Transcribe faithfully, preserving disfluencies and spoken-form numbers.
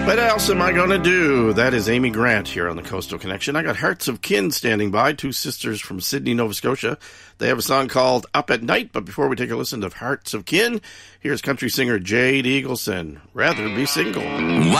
What else am I gonna do? That is Amy Grant here on the Coastal Connection. I got Hearts of Kin standing by, two sisters from Sydney, Nova Scotia. They have a song called Up at Night, but before we take a listen to Hearts of Kin, here's country singer Jade Eagleson, Rather Be Single. Why